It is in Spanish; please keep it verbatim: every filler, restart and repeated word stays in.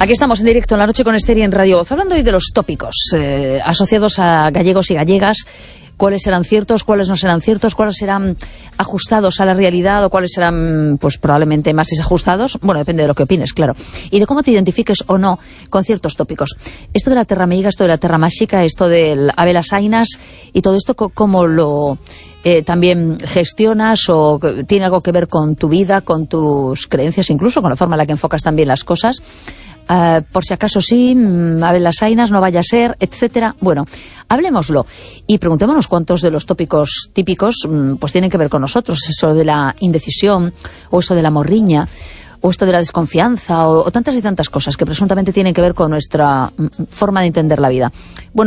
Aquí estamos en directo en La Noche con Esther y en Radio Voz, hablando hoy de los tópicos eh, asociados a gallegos y gallegas. Cuáles serán ciertos, cuáles no serán ciertos, cuáles serán ajustados a la realidad o cuáles serán, pues probablemente más desajustados. Bueno, depende de lo que opines, claro. Y de cómo te identifiques o no con ciertos tópicos. Esto de la terra meiga, esto de la terra máxica, esto del Abelas Ainas y todo esto, cómo lo eh, también gestionas o tiene algo que ver con tu vida, con tus creencias, incluso con la forma en la que enfocas también las cosas. Uh, por si acaso sí, Abelas Ainas, no vaya a ser, etcétera. Bueno, hablemoslo y preguntémonos cuántos de los tópicos típicos pues tienen que ver con nosotros. Eso de la indecisión, o eso de la morriña, o esto de la desconfianza, o, o tantas y tantas cosas que presuntamente tienen que ver con nuestra forma de entender la vida. Bueno,